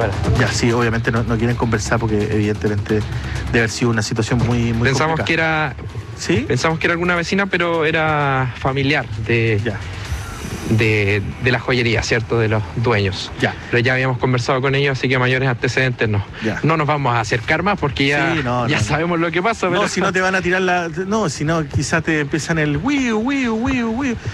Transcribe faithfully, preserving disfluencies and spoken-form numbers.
fuera. Ya, sí, obviamente no, no quieren conversar porque evidentemente debe haber sido una situación muy, muy Pensamos complicada. que era, ¿Sí? pensamos que era alguna vecina, pero era familiar de, Ya. de, de la joyería, ¿cierto? De los dueños. Ya. Pero ya habíamos conversado con ellos, así que mayores antecedentes no. Ya. No nos vamos a acercar más porque ya, Sí, no, ya no, sabemos lo que pasa. No, pero... si no te van a tirar la... No, si no, quizás te empiezan el wiu, wiu, wiu, wiu.